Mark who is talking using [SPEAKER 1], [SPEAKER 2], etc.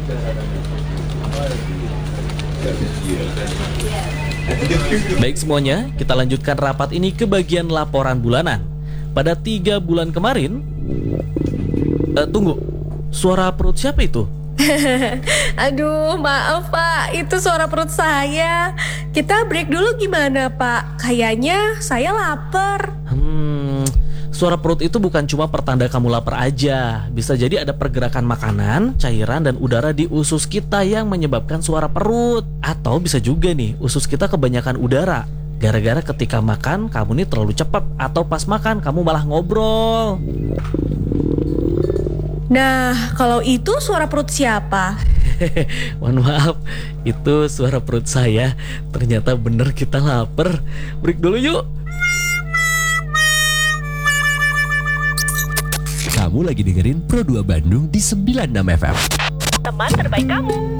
[SPEAKER 1] Baik semuanya, kita lanjutkan rapat ini ke bagian laporan bulanan. Pada 3 bulan kemarin, tunggu, suara perut siapa itu?
[SPEAKER 2] Aduh, maaf Pak, itu suara perut saya. Kita break dulu gimana Pak? Kayaknya saya lapar.
[SPEAKER 1] Suara perut itu bukan cuma pertanda kamu lapar aja. Bisa jadi ada pergerakan makanan, cairan, dan udara di usus kita yang menyebabkan suara perut. Atau bisa juga nih, usus kita kebanyakan udara. Gara-gara ketika makan, kamu nih terlalu cepat. Atau pas makan, kamu malah ngobrol.
[SPEAKER 2] Nah, kalau itu suara perut siapa?
[SPEAKER 1] Mohon maaf, itu suara perut saya. Ternyata bener kita lapar. Break dulu yuk.
[SPEAKER 3] Kamu lagi dengerin Pro 2 Bandung di 96 FM.
[SPEAKER 2] Teman terbaik kamu.